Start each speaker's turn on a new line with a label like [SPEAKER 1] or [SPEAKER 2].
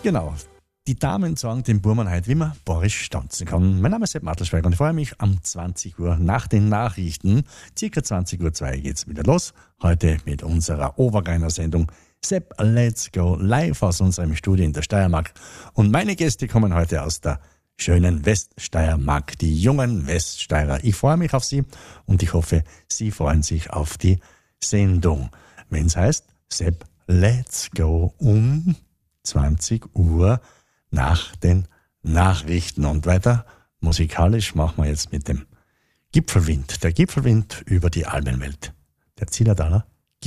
[SPEAKER 1] Genau. Die Damen sagen dem Burmann heute, wie man borisch tanzen kann. Mein Name ist Sepp Martelschweiger und ich freue mich am 20 Uhr nach den Nachrichten. Circa 20:02 Uhr geht's wieder los. Heute mit unserer Obergeiner-Sendung Sepp Let's Go live aus unserem Studio in der Steiermark. Und meine Gäste kommen heute aus der schönen Weststeiermark, die jungen Weststeirer. Ich freue mich auf Sie und ich hoffe, Sie freuen sich auf die Sendung. Wenn's heißt Sepp Let's Go um 20 Uhr nach den Nachrichten. Und weiter musikalisch machen wir jetzt mit dem Gipfelwind. Der Gipfelwind über die Albenwelt. Der Zillertaler